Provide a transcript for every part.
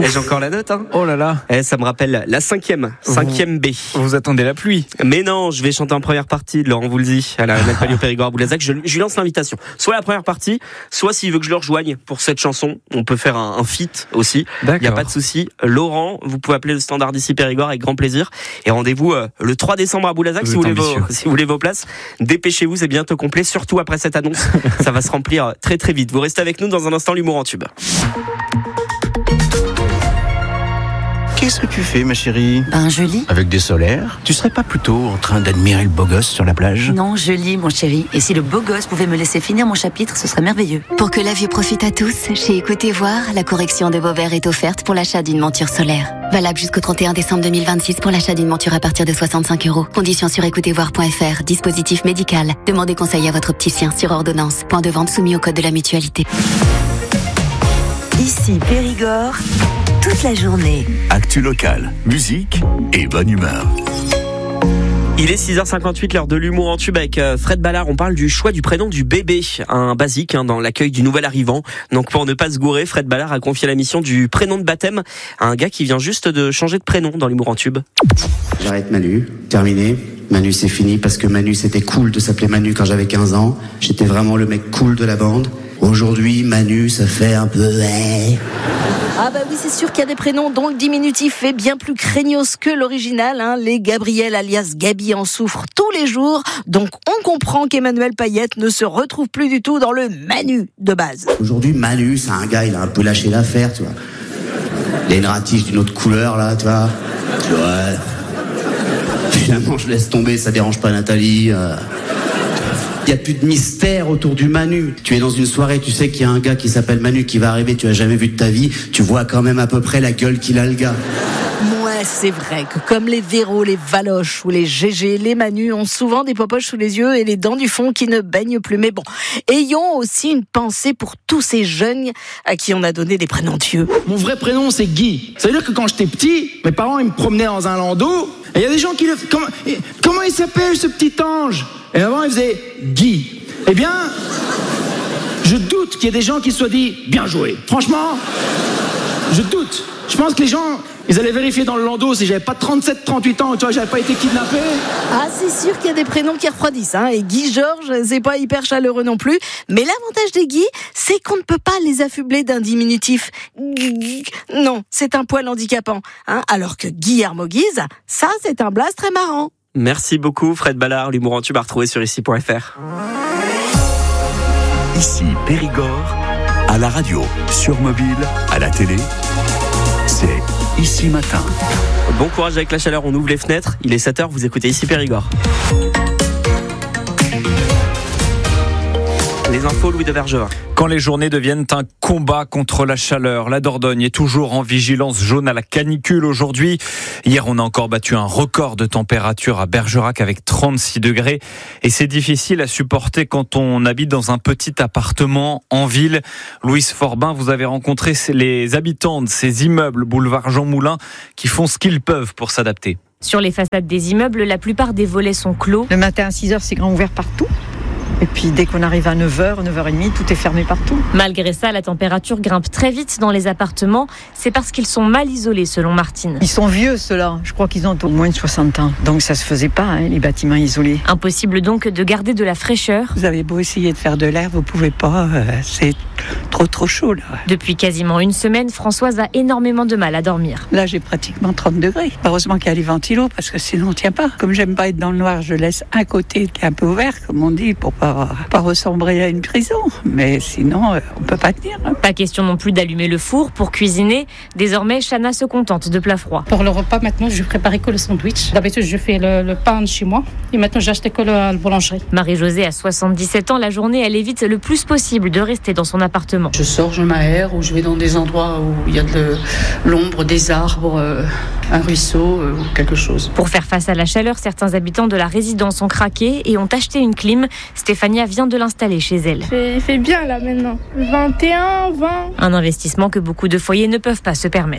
J'ai encore la note, hein. Oh là là. Ça me rappelle la cinquième B. Vous attendez la pluie. Mais non, je vais chanter en première partie, Laurent vous le dit, à la Palio Périgord à Boulazac. Je lui lance l'invitation. Soit la première partie, soit s'il veut que je le rejoigne pour cette chanson, on peut faire un feat aussi. Il n'y a pas de souci. Laurent, vous pouvez appeler le standard d'ici Périgord avec grand plaisir. Et rendez-vous le 3 décembre à Boulazac si vous voulez vos places. Dépêchez-vous, c'est bientôt complet, surtout après cette annonce. Ça va se remplir très très vite. Vous restez avec nous dans un instant, l'humour en tube. Qu'est-ce que tu fais, ma chérie ? Je lis. Avec des solaires ? Tu serais pas plutôt en train d'admirer le beau gosse sur la plage ? Non, je lis, mon chéri. Et si le beau gosse pouvait me laisser finir mon chapitre, ce serait merveilleux. Pour que la vue profite à tous, chez Écoutez Voir, la correction de vos verres est offerte pour l'achat d'une monture solaire. Valable jusqu'au 31 décembre 2026 pour l'achat d'une monture à partir de 65 €. Conditions sur écoutezvoir.fr. Dispositif médical. Demandez conseil à votre opticien sur ordonnance. Point de vente soumis au code de la mutualité. Ici Périgord, toute la journée. Actu locale, musique et bonne humeur. Il est 6h58, l'heure de l'humour en tube avec Fred Ballard. On parle du choix du prénom du bébé, un basique dans l'accueil du nouvel arrivant. Donc pour ne pas se gourer, Fred Ballard a confié la mission du prénom de baptême à un gars qui vient juste de changer de prénom dans l'humour en tube. J'arrête Manu, terminé. Manu c'est fini parce que Manu c'était cool de s'appeler Manu quand j'avais 15 ans. J'étais vraiment le mec cool de la bande. Aujourd'hui, Manu, ça fait un peu... Ah bah oui, c'est sûr qu'il y a des prénoms dont le diminutif est bien plus craignos que l'original. Les Gabriel alias Gabi en souffrent tous les jours. Donc on comprend qu'Emmanuel Payette ne se retrouve plus du tout dans le Manu de base. Aujourd'hui, Manu, c'est un gars, il a un peu lâché l'affaire, tu vois. Il a une ratiche d'une autre couleur, là, tu vois. Finalement, je laisse tomber, ça dérange pas Nathalie. Il n'y a plus de mystère autour du Manu. Tu es dans une soirée, tu sais qu'il y a un gars qui s'appelle Manu qui va arriver, tu l'as jamais vu de ta vie, tu vois quand même à peu près la gueule qu'il a le gars. Ouais, c'est vrai que comme les Véros, les Valoches ou les GG, les Manu ont souvent des popoches sous les yeux et les dents du fond qui ne baignent plus. Mais bon, ayons aussi une pensée pour tous ces jeunes à qui on a donné des prénoms dieux. Mon vrai prénom, c'est Guy. Ça veut dire que quand j'étais petit, mes parents ils me promenaient dans un landau et il y a des gens qui le... Comment il s'appelle ce petit ange ? Et avant, il faisait Guy. Eh bien, je doute qu'il y ait des gens qui se soient dit bien joué. Franchement, je doute. Je pense que les gens, ils allaient vérifier dans le landau si j'avais pas 37, 38 ans, tu vois, j'avais pas été kidnappé. Ah, c'est sûr qu'il y a des prénoms qui refroidissent, Et Guy Georges, c'est pas hyper chaleureux non plus. Mais l'avantage des Guy, c'est qu'on ne peut pas les affubler d'un diminutif. Non, c'est un poil handicapant. Alors que Guillermo Guise, ça, c'est un blaze très marrant. Merci beaucoup Fred Ballard, l'humour en tube à retrouver sur ici.fr. Ici Périgord, à la radio, sur mobile, à la télé, c'est Ici Matin. Bon courage avec la chaleur, on ouvre les fenêtres, il est 7h, vous écoutez Ici Périgord. Les infos, Louis de Bergevin. Quand les journées deviennent un combat contre la chaleur, la Dordogne est toujours en vigilance jaune à la canicule aujourd'hui. Hier, on a encore battu un record de température à Bergerac avec 36 degrés. Et c'est difficile à supporter quand on habite dans un petit appartement en ville. Louise Forbin, vous avez rencontré les habitants de ces immeubles, boulevard Jean Moulin, qui font ce qu'ils peuvent pour s'adapter. Sur les façades des immeubles, la plupart des volets sont clos. Le matin à 6h, c'est grand ouvert partout. Et puis dès qu'on arrive à 9h, 9h30, tout est fermé partout. Malgré ça, la température grimpe très vite dans les appartements. C'est parce qu'ils sont mal isolés, selon Martine. Ils sont vieux, ceux-là. Je crois qu'ils ont au moins de 60 ans. Donc ça se faisait pas, les bâtiments isolés. Impossible donc de garder de la fraîcheur. Vous avez beau essayer de faire de l'air, vous pouvez pas. C'est trop chaud, là. Depuis quasiment une semaine, Françoise a énormément de mal à dormir. Là, j'ai pratiquement 30 degrés. Heureusement qu'il y a les ventilos, parce que sinon on tient pas. Comme j'aime pas être dans le noir, je laisse un côté qui est un peu ouvert, comme on dit, pour pas ressembler à une prison. Mais sinon, on peut pas tenir. Pas question non plus d'allumer le four pour cuisiner. Désormais, Chana se contente de plats froids. Pour le repas, maintenant, je préparais que le sandwich. D'habitude, je fais le pain chez moi. Et maintenant, j'ai acheté que la boulangerie. Marie-Josée a 77 ans. La journée, elle évite le plus possible de rester dans son appartement. Je sors, je m'aère, ou je vais dans des endroits où il y a de l'ombre, des arbres, un ruisseau ou quelque chose. Pour faire face à la chaleur, certains habitants de la résidence ont craqué et ont acheté une clim. Stéphania vient de l'installer chez elle. Il fait bien là maintenant. 21, 20. Un investissement que beaucoup de foyers ne peuvent pas se permettre.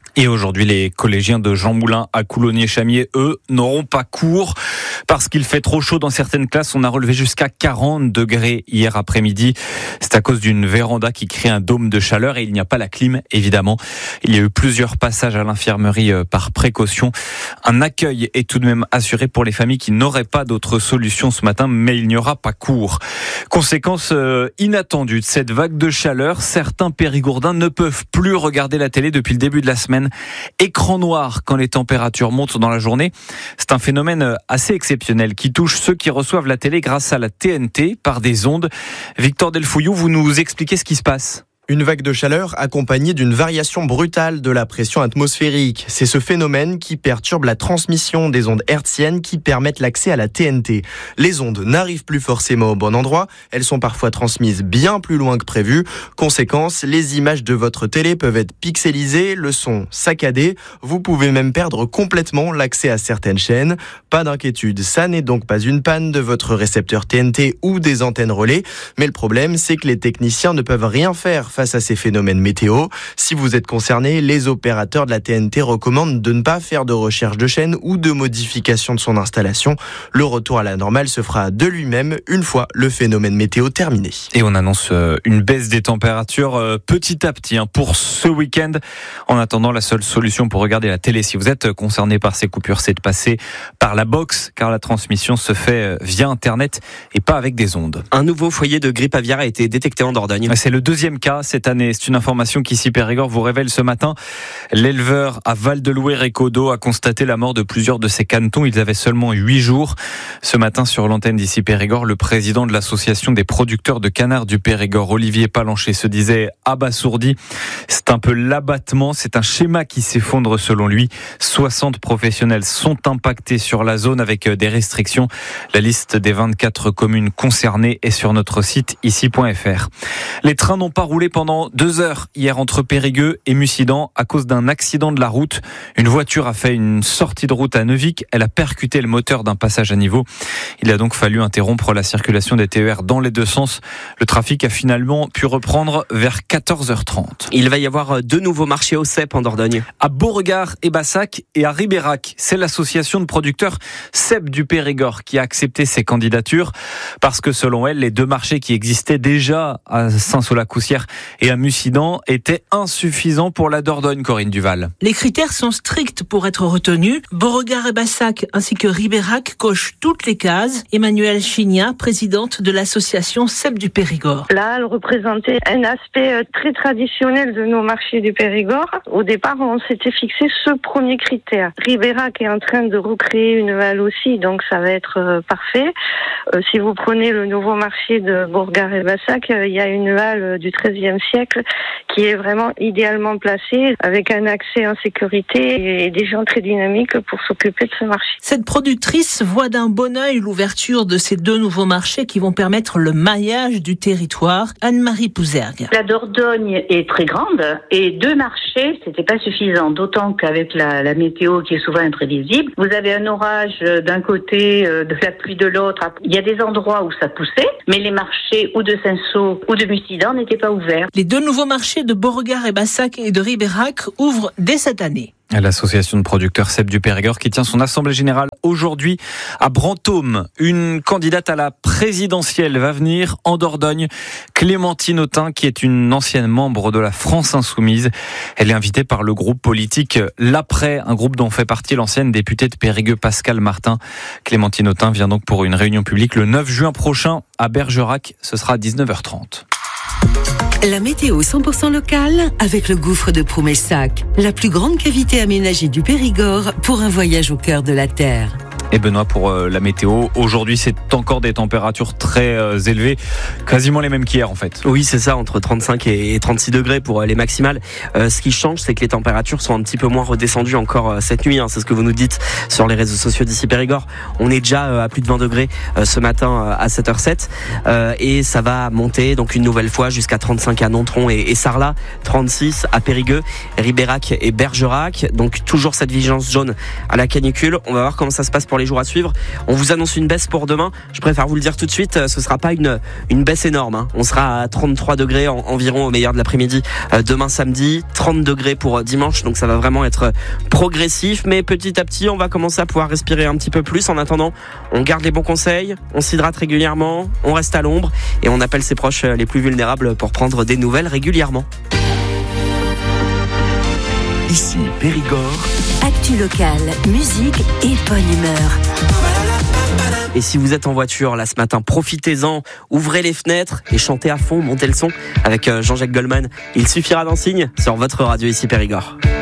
Et aujourd'hui, les collégiens de Jean Moulin à Coulommiers-Chamiers, eux, n'auront pas cours parce qu'il fait trop chaud dans certaines classes. On a relevé jusqu'à 40 degrés hier après-midi. C'est à cause d'une véranda qui crée un dôme de chaleur et il n'y a pas la clim, évidemment. Il y a eu plusieurs passages à l'infirmerie par précaution. Un accueil est tout de même assuré pour les familles qui n'auraient pas d'autre solution ce matin, mais il n'y aura pas cours. Conséquence inattendue de cette vague de chaleur, certains Périgourdins ne peuvent plus regarder la télé depuis le début de la semaine. Écran noir quand les températures montent dans la journée. C'est un phénomène assez exceptionnel qui touche ceux qui reçoivent la télé grâce à la TNT par des ondes. Victor Delfouillou, vous nous expliquez ce qui se passe. Une vague de chaleur accompagnée d'une variation brutale de la pression atmosphérique. C'est ce phénomène qui perturbe la transmission des ondes hertziennes qui permettent l'accès à la TNT. Les ondes n'arrivent plus forcément au bon endroit, elles sont parfois transmises bien plus loin que prévu. Conséquence, les images de votre télé peuvent être pixelisées, le son saccadé. Vous pouvez même perdre complètement l'accès à certaines chaînes. Pas d'inquiétude, ça n'est donc pas une panne de votre récepteur TNT ou des antennes relais. Mais le problème, c'est que les techniciens ne peuvent rien faire face à ces phénomènes météo. Si vous êtes concerné, les opérateurs de la TNT recommandent de ne pas faire de recherche de chaîne ou de modification de son installation. Le retour à la normale se fera de lui-même une fois le phénomène météo terminé. Et on annonce une baisse des températures petit à petit pour ce week-end. En attendant, la seule solution pour regarder la télé, si vous êtes concerné par ces coupures, c'est de passer par la box, car la transmission se fait via Internet et pas avec des ondes. Un nouveau foyer de grippe aviaire a été détecté en Dordogne. C'est le deuxième cas cette année. C'est une information qu'ici Périgord vous révèle ce matin. L'éleveur à Val-de-Loué-Récodo a constaté la mort de plusieurs de ses canetons. Ils avaient seulement 8 jours. Ce matin, sur l'antenne d'ici Périgord, le président de l'association des producteurs de canards du Périgord, Olivier Palancher, se disait abasourdi. C'est un peu l'abattement. C'est un schéma qui s'effondre selon lui. 60 professionnels sont impactés sur la zone avec des restrictions. La liste des 24 communes concernées est sur notre site ici.fr. Les trains n'ont pas roulé pendant 2 heures hier entre Périgueux et Mussidan à cause d'un accident de la route. Une voiture a fait une sortie de route à Neuvic. Elle a percuté le moteur d'un passage à niveau. Il a donc fallu interrompre la circulation des TER dans les deux sens. Le trafic a finalement pu reprendre vers 14h30. Il va y avoir 2 nouveaux marchés au CEP en Dordogne. À Beauregard et Bassac et à Ribérac. C'est l'association de producteurs CEP du Périgord qui a accepté ces candidatures parce que selon elle, les 2 marchés qui existaient déjà à Saint-Saulx-la-Coussière et à Mussidan étaient insuffisants pour la Dordogne, Corinne Duval. Les critères sont stricts pour être retenus. Beauregard et Bassac ainsi que Ribérac cochent toutes les cases. Emmanuelle Chigna, présidente de l'association CEP du Périgord. Là, elle représentait un aspect très traditionnel de nos marchés du Périgord. Au départ, on s'était fixé ce premier critère. Ribérac est en train de recréer une halle aussi, donc ça va être parfait. Si vous prenez le nouveau marché de Beauregard et Bassac, il y a une halle du XIIIe siècle qui est vraiment idéalement placée avec un accès en sécurité et des gens très dynamiques pour s'occuper de ce marché. Cette productrice voit d'un bon œil l'ouverture de ces 2 nouveaux marchés qui vont permettre le maillage du territoire. Anne-Marie Pouzergue. La Dordogne est très grande et 2 marchés, c'était pas suffisant, d'autant qu'avec la météo qui est souvent imprévisible, vous avez un orage d'un côté, de la pluie de l'autre. Il y a des endroits où ça poussait, mais les marchés ou de Saint-Saulx ou de Mussidan n'étaient pas ouverts. Les 2 nouveaux marchés de Beauregard et Bassac et de Ribérac ouvrent dès cette année. L'association de producteurs CEP du Périgord qui tient son assemblée générale aujourd'hui à Brantôme. Une candidate à la présidentielle va venir en Dordogne, Clémentine Autain, qui est une ancienne membre de la France Insoumise. Elle est invitée par le groupe politique L'Après, un groupe dont fait partie l'ancienne députée de Périgueux Pascal Martin. Clémentine Autain vient donc pour une réunion publique le 9 juin prochain à Bergerac. Ce sera à 19h30. La météo 100% locale avec le gouffre de Promessac, la plus grande cavité aménagée du Périgord pour un voyage au cœur de la Terre. Et Benoît, pour la météo, aujourd'hui c'est encore des températures très élevées, quasiment les mêmes qu'hier en fait. Oui, c'est ça, entre 35 et 36 degrés pour les maximales. Ce qui change, c'est que les températures sont un petit peu moins redescendues encore cette nuit, c'est ce que vous nous dites sur les réseaux sociaux d'ici Périgord. On est déjà à plus de 20 degrés ce matin à 7h07 et ça va monter donc une nouvelle fois jusqu'à 35 à Nontron et Sarlat, 36 à Périgueux, Ribérac et Bergerac. Donc toujours cette vigilance jaune à la canicule. On va voir comment ça se passe pour les jours à suivre. On vous annonce une baisse pour demain. Je préfère vous le dire tout de suite, ce sera pas une baisse énorme, hein. On sera à 33 degrés environ au meilleur de l'après-midi demain samedi, 30 degrés pour dimanche, donc ça va vraiment être progressif, mais petit à petit on va commencer à pouvoir respirer un petit peu plus. En attendant, on garde les bons conseils, on s'hydrate régulièrement, on reste à l'ombre et on appelle ses proches les plus vulnérables pour prendre des nouvelles régulièrement. Ici Périgord. Actu locale, musique et bonne humeur. Et si vous êtes en voiture là ce matin, profitez-en, ouvrez les fenêtres et chantez à fond, montez le son avec Jean-Jacques Goldman. Il suffira d'un signe sur votre radio ici Périgord.